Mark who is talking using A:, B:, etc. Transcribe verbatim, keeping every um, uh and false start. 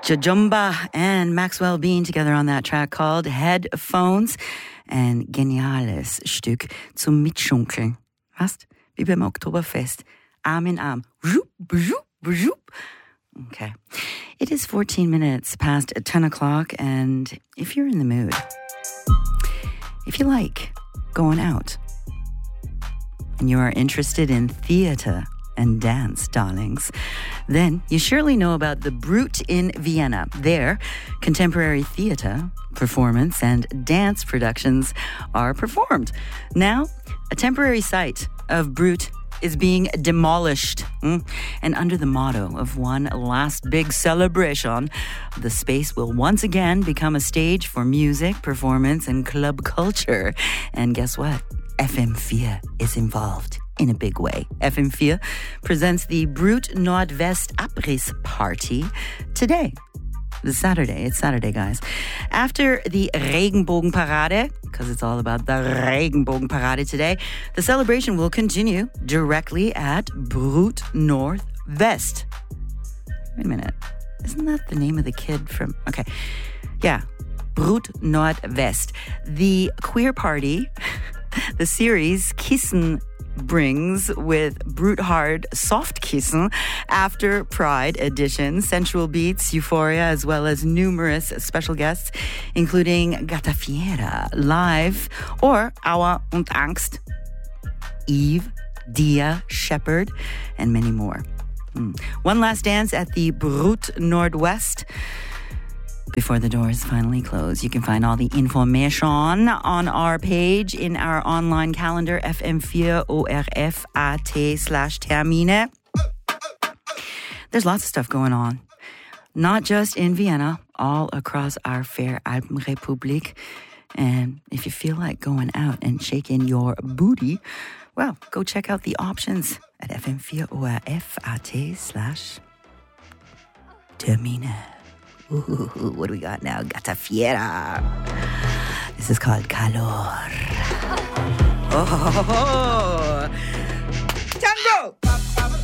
A: Jajumba and Maxwell Bean together on that track called Headphones. Ein geniales Stück zum Mitschunkeln. Weißt? Wie beim Oktoberfest. Arm in Arm. Okay. It is fourteen minutes past ten o'clock, and if you're in the mood, if you like going out, and you are interested in theater and dance, darlings, then you surely know about the Brut in Vienna. There, contemporary theater, performance, and dance productions are performed. Now, a temporary site of Brut is being demolished. Mm. And under the motto of one last big celebration, the space will once again become a stage for music, performance, and club culture. And guess what? F M four is involved in a big way. F M four presents the Brut Nordwest Abriss Party today. This Saturday. It's Saturday, guys. After the Regenbogenparade, because it's all about the Regenbogenparade today, the celebration will continue directly at Brut Nordwest. Wait a minute. Isn't that the name of the kid from... Okay. Yeah. Brut Nordwest. The queer party, the series Kissen brings with Brut Hard Soft Kissen after Pride edition, sensual beats, euphoria, as well as numerous special guests, including Gata Fiera live or Aua und Angst, Eve, Dia, Shepherd, and many more. Mm. One last dance at the Brut Nordwest before the doors finally close. You can find all the information on our page in our online calendar, F M four O R F A T slash Termine. There's lots of stuff going on, not just in Vienna, all across our fair Alpenrepublik. And if you feel like going out and shaking your booty, well, go check out the options at F M four O R F A T slash Termine. Ooh, what do we got now? Gata Fiera. This is called Calor. Oh, ho, ho, ho, ho.